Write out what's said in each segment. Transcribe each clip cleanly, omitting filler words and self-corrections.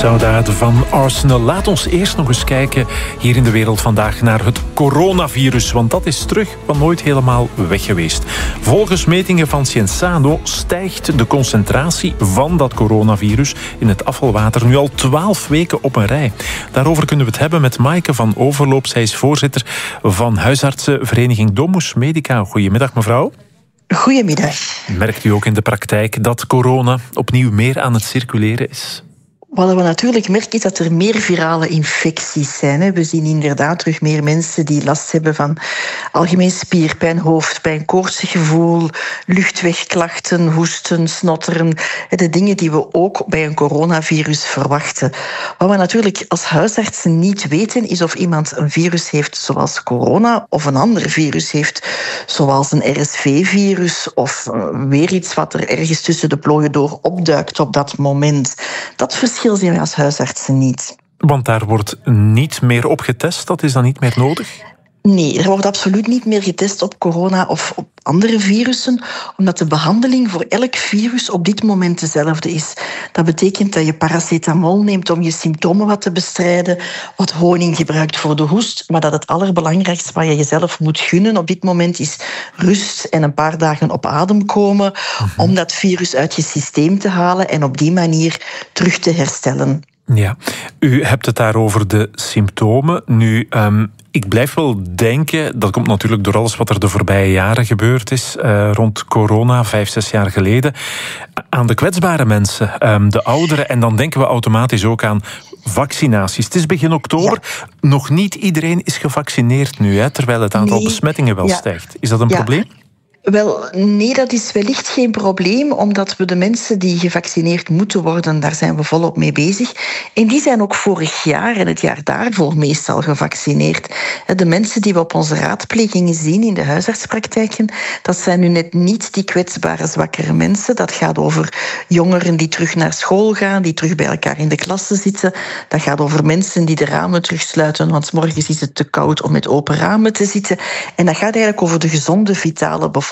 Saudade van Arsenal. Laat ons eerst nog eens kijken hier in de wereld vandaag naar het coronavirus. Want dat is terug, maar nooit helemaal weg geweest. Volgens metingen van Cienzano stijgt de concentratie van dat coronavirus in het afvalwater nu al 12 weken op een rij. Daarover kunnen we het hebben met Maaike van Overloop. Zij is voorzitter van huisartsenvereniging Domus Medica. Goedemiddag, mevrouw. Goedemiddag. Merkt u ook in de praktijk dat corona opnieuw meer aan het circuleren is? Wat we natuurlijk merken is dat er meer virale infecties zijn. We zien inderdaad terug meer mensen die last hebben van algemeen spierpijn, hoofdpijn, koortsig gevoel, luchtwegklachten, hoesten, snotteren. De dingen die we ook bij een coronavirus verwachten. Wat we natuurlijk als huisartsen niet weten is of iemand een virus heeft zoals corona of een ander virus heeft zoals een RSV-virus of weer iets wat er ergens tussen de plooien door opduikt op dat moment. Dat verschil zien we als huisartsen niet. Want daar wordt niet meer op getest? Dat is dan niet meer nodig? Nee, er wordt absoluut niet meer getest op corona of op andere virussen, omdat de behandeling voor elk virus op dit moment dezelfde is. Dat betekent dat je paracetamol neemt om je symptomen wat te bestrijden, wat honing gebruikt voor de hoest, maar dat het allerbelangrijkste wat je jezelf moet gunnen op dit moment is rust en een paar dagen op adem komen om dat virus uit je systeem te halen en op die manier terug te herstellen. Ja, u hebt het daar over de symptomen. Nu, ik blijf wel denken, dat komt natuurlijk door alles wat er de voorbije jaren gebeurd is, rond corona, 5-6 jaar geleden, aan de kwetsbare mensen, de ouderen. En dan denken we automatisch ook aan vaccinaties. Het is begin oktober, nog niet iedereen is gevaccineerd nu, hè, terwijl het aantal besmettingen wel stijgt. Is dat een probleem? Wel, nee, dat is wellicht geen probleem, omdat we de mensen die gevaccineerd moeten worden, daar zijn we volop mee bezig. En die zijn ook vorig jaar en het jaar daarvoor meestal gevaccineerd. De mensen die we op onze raadplegingen zien in de huisartspraktijken, dat zijn nu net niet die kwetsbare, zwakkere mensen. Dat gaat over jongeren die terug naar school gaan, die terug bij elkaar in de klasse zitten. Dat gaat over mensen die de ramen terugsluiten, want 's morgens is het te koud om met open ramen te zitten. En dat gaat eigenlijk over de gezonde, vitale bevolking.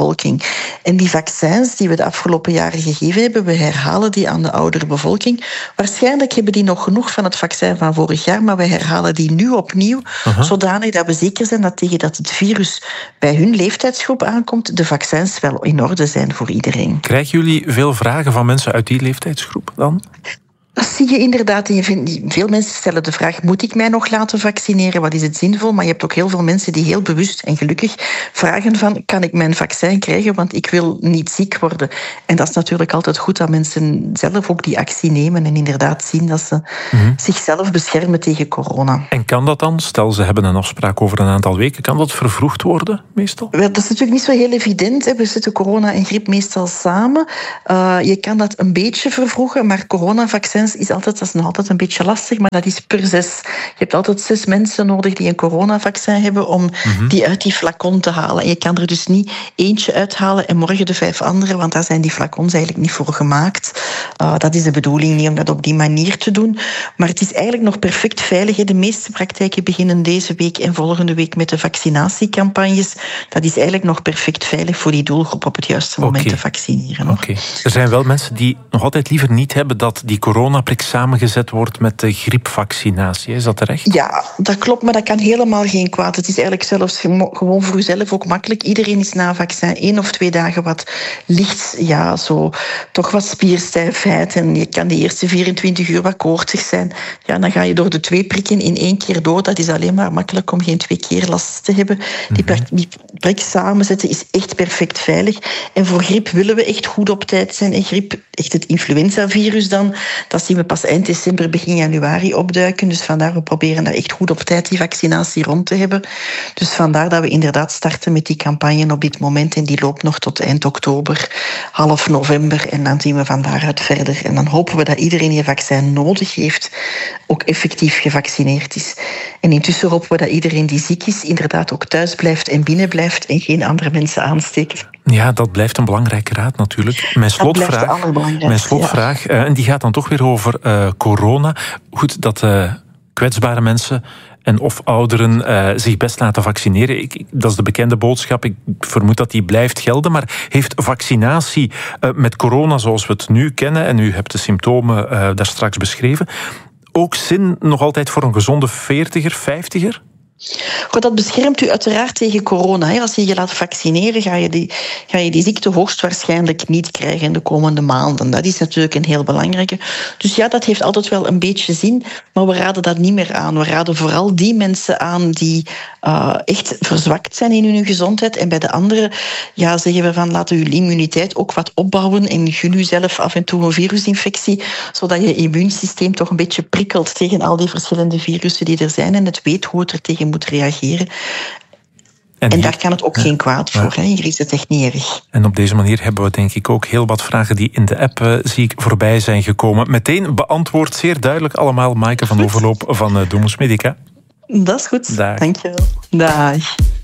En die vaccins die we de afgelopen jaren gegeven hebben, we herhalen die aan de oudere bevolking. Waarschijnlijk hebben die nog genoeg van het vaccin van vorig jaar, maar we herhalen die nu opnieuw, zodanig dat we zeker zijn dat tegen dat het virus bij hun leeftijdsgroep aankomt, de vaccins wel in orde zijn voor iedereen. Krijgen jullie veel vragen van mensen uit die leeftijdsgroep dan? Dat zie je inderdaad. Veel mensen stellen de vraag, moet ik mij nog laten vaccineren? Wat is het zinvol? Maar je hebt ook heel veel mensen die heel bewust en gelukkig vragen van, kan ik mijn vaccin krijgen? Want ik wil niet ziek worden. En dat is natuurlijk altijd goed dat mensen zelf ook die actie nemen en inderdaad zien dat ze zichzelf beschermen tegen corona. En kan dat dan? Stel, ze hebben een afspraak over een aantal weken. Kan dat vervroegd worden, meestal? Wel, dat is natuurlijk niet zo heel evident. We zetten corona en griep meestal samen. Je kan dat een beetje vervroegen, maar coronavaccins dat is nog altijd een beetje lastig, maar dat is per 6. Je hebt altijd 6 mensen nodig die een coronavaccin hebben om die uit die flacon te halen. En je kan er dus niet eentje uithalen en morgen de 5 andere, want daar zijn die flacons eigenlijk niet voor gemaakt. Dat is de bedoeling niet om dat op die manier te doen. Maar het is eigenlijk nog perfect veilig. De meeste praktijken beginnen deze week en volgende week met de vaccinatiecampagnes. Dat is eigenlijk nog perfect veilig voor die doelgroep op het juiste moment te vaccineren. Oké. Er zijn wel mensen die nog altijd liever niet hebben dat die coronaprik samengezet wordt met de griepvaccinatie. Is dat terecht? Ja, dat klopt, maar dat kan helemaal geen kwaad. Het is eigenlijk zelfs gewoon voor uzelf ook makkelijk. Iedereen is na vaccin 1 of 2 dagen wat licht, toch wat spierstijfheid. En je kan de eerste 24 uur wat koortsig zijn. Ja, dan ga je door de 2 prikken in 1 keer dood. Dat is alleen maar makkelijk om geen 2 keer last te hebben. Die prik samenzetten is echt perfect veilig. En voor griep willen we echt goed op tijd zijn. En griep, echt het influenzavirus dan, dat zien we pas eind december, begin januari opduiken. Dus vandaar, we proberen daar echt goed op tijd die vaccinatie rond te hebben. Dus vandaar dat we inderdaad starten met die campagne op dit moment. En die loopt nog tot eind oktober, half november. En dan zien we van daaruit verder. En dan hopen we dat iedereen die een vaccin nodig heeft, ook effectief gevaccineerd is. En intussen hopen we dat iedereen die ziek is, inderdaad ook thuis blijft en binnen blijft en geen andere mensen aansteekt. Ja, dat blijft een belangrijke raad natuurlijk. Mijn slotvraag, en die gaat dan toch weer over corona. Goed, dat kwetsbare mensen en of ouderen zich best laten vaccineren. Dat is de bekende boodschap. Ik vermoed dat die blijft gelden. Maar heeft vaccinatie met corona zoals we het nu kennen, en u hebt de symptomen daar straks beschreven, ook zin nog altijd voor een gezonde 40er, 50er? Dat beschermt u uiteraard tegen corona. Als je je laat vaccineren, ga je die ziekte hoogstwaarschijnlijk niet krijgen in de komende maanden. Dat is natuurlijk een heel belangrijke. Dus ja, dat heeft altijd wel een beetje zin, maar we raden dat niet meer aan. We raden vooral die mensen aan die echt verzwakt zijn in hun gezondheid. En bij de anderen zeggen we van laten uw immuniteit ook wat opbouwen en gun u zelf af en toe een virusinfectie, zodat je immuunsysteem toch een beetje prikkelt tegen al die verschillende virussen die er zijn en het weet hoe het er tegen moet reageren. En daar kan het ook geen kwaad voor. Hier is het echt niet erg. En op deze manier hebben we denk ik ook heel wat vragen die in de app zie ik voorbij zijn gekomen. Meteen beantwoord, zeer duidelijk allemaal. Maaike van Overloop van Domus Medica. Dat is goed. Dag. Dankjewel. Dag.